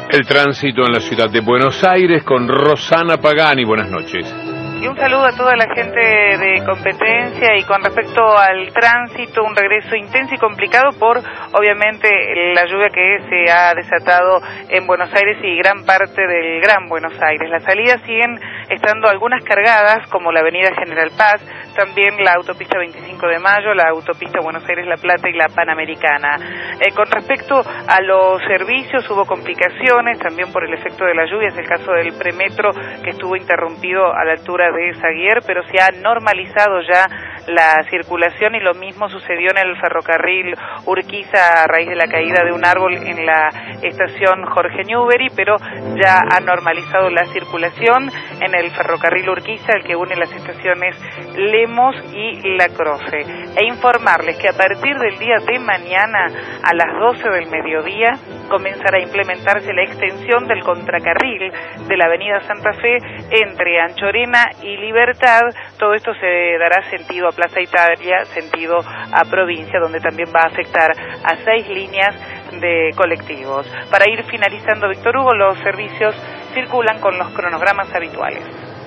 El tránsito en la ciudad de Buenos Aires con Rosana Pagani. Buenas noches. Y un saludo a toda la gente de competencia. Y con respecto al tránsito, un regreso intenso y complicado por, obviamente, la lluvia que se ha desatado en Buenos Aires y gran parte del Gran Buenos Aires. Las salidas siguen estando algunas cargadas, como la avenida General Paz, también la autopista 25 de Mayo, la autopista Buenos Aires-La Plata y la Panamericana. Con respecto a los servicios, hubo complicaciones también por el efecto de la lluvia. Es el caso del premetro, que estuvo interrumpido a la altura de Zaguier, pero se ha normalizado ya la circulación, y lo mismo sucedió en el ferrocarril Urquiza a raíz de la caída de un árbol en la estación Jorge Newbery, pero ya ha normalizado la circulación en el ferrocarril Urquiza, el que une las estaciones Lemos y La Croce. E informarles que a partir del día de mañana a las 12 del mediodía comenzará a implementarse la extensión del contracarril de la avenida Santa Fe entre Anchorena y Libertad. Todo esto se dará sentido a Plaza Italia, sentido a provincia, donde también va a afectar a 6 líneas de colectivos. Para ir finalizando, Víctor Hugo, los servicios circulan con los cronogramas habituales.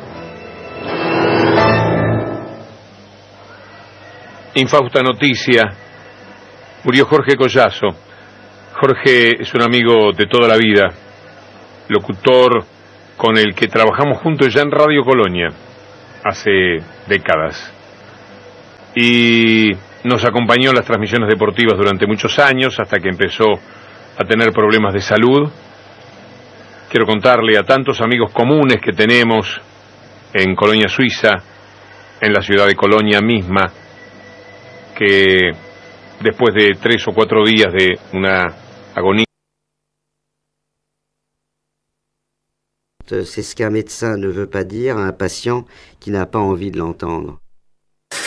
Infausta noticia. Murió Jorge Collazo. Jorge es un amigo de toda la vida, locutor con el que trabajamos juntos ya en Radio Colonia hace décadas, y nos acompañó en las transmisiones deportivas durante muchos años hasta que empezó a tener problemas de salud. Quiero contarle a tantos amigos comunes que tenemos en Colonia Suiza, en la ciudad de Colonia misma, que después de 3 o 4 días de una agonía. C'est ce qu'un médecin ne veut pas dire à un patient qui n'a pas envie de l'entendre.